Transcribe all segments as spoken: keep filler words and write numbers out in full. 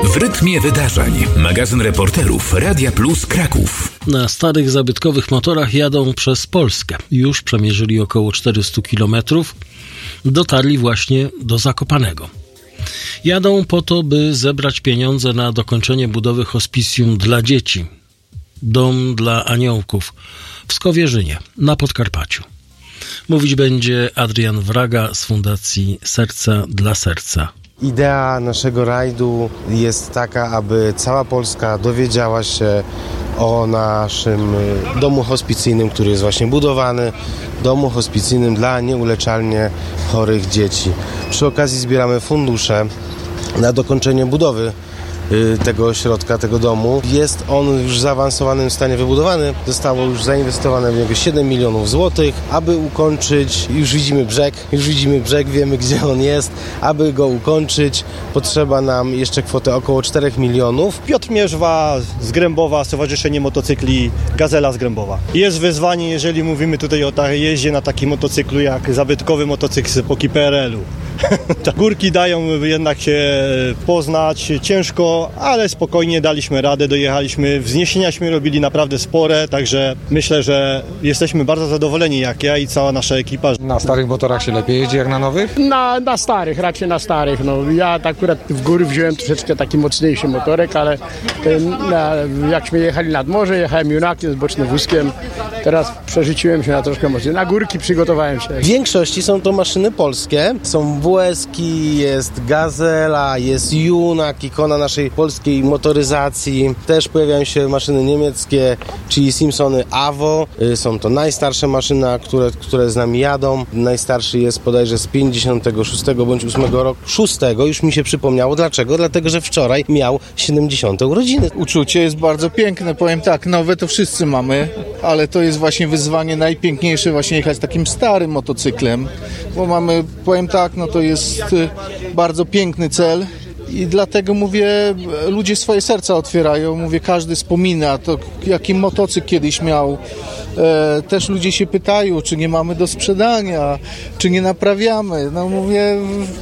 W rytmie wydarzeń. Magazyn reporterów Radia Plus Kraków. Na starych, zabytkowych motorach jadą przez Polskę. Już przemierzyli około czterysta kilometrów. Dotarli właśnie do Zakopanego. Jadą po to, by zebrać pieniądze na dokończenie budowy hospicjum dla dzieci. Dom dla aniołków w Skowierzynie na Podkarpaciu. Mówić będzie Adrian Wraga z Fundacji Serca dla Serca. Idea naszego rajdu jest taka, aby cała Polska dowiedziała się o naszym domu hospicyjnym, który jest właśnie budowany, domu hospicyjnym dla nieuleczalnie chorych dzieci. Przy okazji zbieramy fundusze na dokończenie budowy tego ośrodka, tego domu. Jest on już w zaawansowanym stanie wybudowany. Zostało już zainwestowane w niego siedem milionów złotych. Aby ukończyć, już widzimy brzeg, już widzimy brzeg, wiemy gdzie on jest. Aby go ukończyć, potrzeba nam jeszcze kwotę około czterech milionów. Piotr Mierzwa z Grębowa, Stowarzyszenie Motocykli Gazela z Grębowa. Jest wyzwanie, jeżeli mówimy tutaj o jeździe na takim motocyklu jak zabytkowy motocykl z epoki P R L u. Górki dają jednak się poznać, ciężko, ale spokojnie daliśmy radę, dojechaliśmy, wzniesieniaśmy robili naprawdę spore, także myślę, że jesteśmy bardzo zadowoleni jak ja i cała nasza ekipa. Na starych motorach się lepiej jeździ jak na nowych? Na, na starych, raczej na starych. No, ja akurat w góry wziąłem troszeczkę taki mocniejszy motorek, ale ten, na, jakśmy jechali nad morze, jechałem junakiem z bocznym wózkiem, teraz przerzuciłem się na troszkę mocniej. Na górki przygotowałem się. W większości są to maszyny polskie, są W S-ki, jest Gazela, jest Junak, ikona naszej polskiej motoryzacji. Też pojawiają się maszyny niemieckie, czyli Simpsony Avo. Są to najstarsze maszyny, które, które z nami jadą. Najstarszy jest bodajże z pięćdziesiątego szóstego bądź ósmego roku. szóstego już mi się przypomniało. Dlaczego? Dlatego, że wczoraj miał siedemdziesiąte urodziny. Uczucie jest bardzo piękne, powiem tak, nowe to wszyscy mamy, ale to jest właśnie wyzwanie najpiękniejsze, właśnie jechać takim starym motocyklem, bo mamy, powiem tak, no to jest bardzo piękny cel. I dlatego mówię, ludzie swoje serca otwierają, mówię, każdy wspomina to, jaki motocykl kiedyś miał. E, też ludzie się pytają, czy nie mamy do sprzedania, czy nie naprawiamy. No mówię,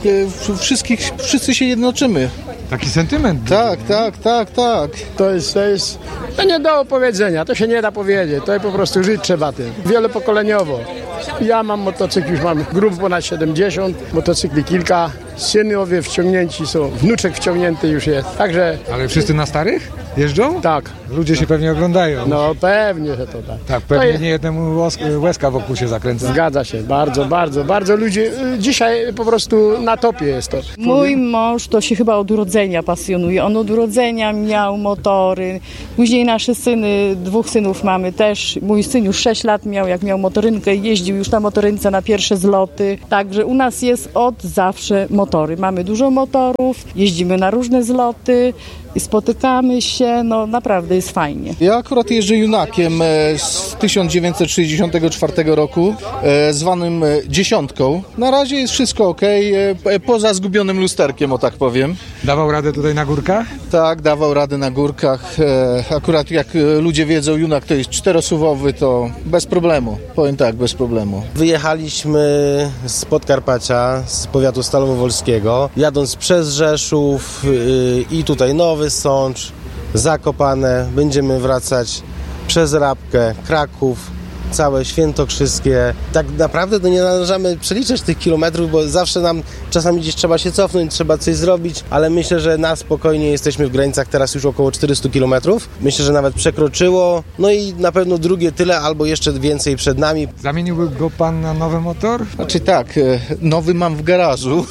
e, wszystkich, wszyscy się jednoczymy. Taki sentyment. Tak, tak, tak, tak. To jest, to jest, to nie do opowiedzenia, to się nie da powiedzieć, to po prostu żyć trzeba tym, wielopokoleniowo. Ja mam motocykl, już mam grubo ponad siedemdziesiąt, motocykli kilka, synowie wciągnięci są, wnuczek wciągnięty już jest, także... Ale wszyscy na starych jeżdżą? Tak. Ludzie się pewnie oglądają. No pewnie, że to tak. Tak, pewnie jest... nie jednemu łezka wokół się zakręca. Zgadza się, bardzo, bardzo, bardzo ludzie, dzisiaj po prostu na topie jest to. Mój mąż to się chyba od urodzenia pasjonuje, on od urodzenia miał motory, później nasze syny, dwóch synów mamy też, mój syn już sześć lat miał, jak miał motorynkę, jeździł już na motorynce na pierwsze zloty, także u nas jest od zawsze motory, mamy dużo motorów, jeździmy na różne zloty, spotykamy się, no naprawdę jest fajnie. Ja akurat jeżdżę Junakiem z tysiąc dziewięćset sześćdziesiątego czwartego roku, zwanym dziesiątką. Na razie jest wszystko ok, poza zgubionym lusterkiem, o tak powiem. Dawał radę tutaj na górkach? Tak, dawał radę na górkach. Akurat jak ludzie wiedzą, Junak to jest czterosuwowy, to bez problemu. Powiem tak, bez problemu. Wyjechaliśmy z Podkarpacia, z powiatu stalowo-wolskiego, jadąc przez Rzeszów yy, i tutaj Nowy Sącz, Zakopane. Będziemy wracać przez Rabkę, Kraków, całe Świętokrzyskie. Tak naprawdę to nie należamy przeliczać tych kilometrów, bo zawsze nam czasami gdzieś trzeba się cofnąć, trzeba coś zrobić, ale myślę, że na spokojnie jesteśmy w granicach teraz już około czterysta kilometrów. Myślę, że nawet przekroczyło. No i na pewno drugie tyle albo jeszcze więcej przed nami. Zamieniłby go pan na nowy motor? Znaczy tak, nowy mam w garażu,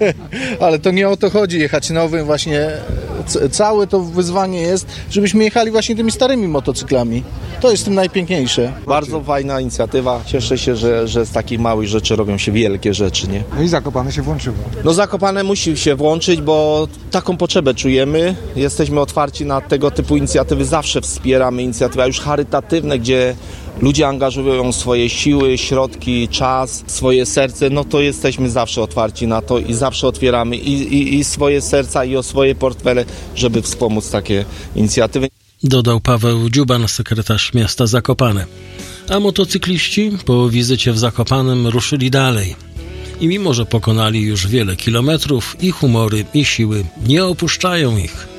ale to nie o to chodzi, jechać nowym właśnie. Całe to wyzwanie jest, żebyśmy jechali właśnie tymi starymi motocyklami. To jest tym najpiękniejsze. Bardzo fajna inicjatywa. Cieszę się, że, że z takich małych rzeczy robią się wielkie rzeczy, nie? No i Zakopane się włączyło. No Zakopane musi się włączyć, bo taką potrzebę czujemy. Jesteśmy otwarci na tego typu inicjatywy. Zawsze wspieramy inicjatywy już charytatywne, gdzie ludzie angażują swoje siły, środki, czas, swoje serce, no to jesteśmy zawsze otwarci na to i zawsze otwieramy i, i, i swoje serca, i o swoje portfele, żeby wspomóc takie inicjatywy. Dodał Paweł Dziuban, sekretarz miasta Zakopane. A motocykliści po wizycie w Zakopanem ruszyli dalej. I mimo, że pokonali już wiele kilometrów, ich humory i siły nie opuszczają ich.